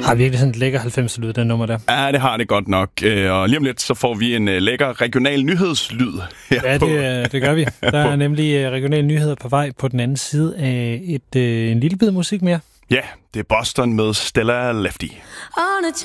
Har virkelig sådan et lækker 90'er-lyd, den nummer der. Ja, det har det godt nok. Og lige om lidt, så får vi en lækker regional nyhedslyd. Ja, det gør vi. Der er nemlig regionale nyheder på vej på den anden side af en lille bid musik mere. Ja, det er Boston med Stella Lefty. On a